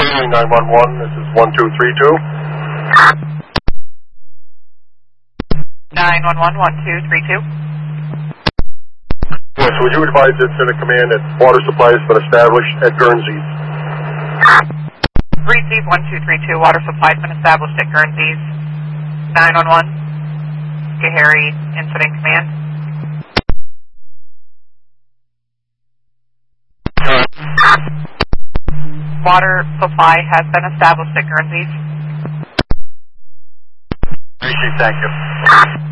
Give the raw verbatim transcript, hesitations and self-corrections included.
nine one one, this is one two three two. nine one one, one two three two. Yes, would you advise Incident Command that water supply has been established at Guernsey's? Receive one two three two, water supply has been established at Guernsey's. nine one one, Schoharie Incident Command. Water supply has been established at Guernsey's. Receive, thank you.